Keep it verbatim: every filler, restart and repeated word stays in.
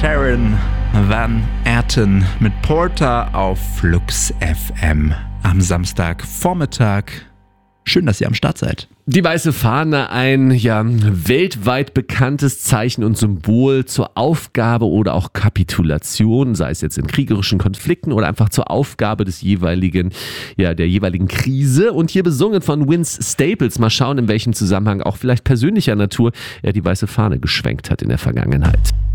Sharon Van Etten mit Porter auf Flux F M am Samstagvormittag. Schön, dass ihr am Start seid. Die weiße Fahne, ein ja weltweit bekanntes Zeichen und Symbol zur Aufgabe oder auch Kapitulation, sei es jetzt in kriegerischen Konflikten oder einfach zur Aufgabe des jeweiligen, ja, der jeweiligen Krise. Und hier besungen von Vince Staples. Mal schauen, in welchem Zusammenhang auch vielleicht persönlicher Natur er die weiße Fahne geschwenkt hat in der Vergangenheit.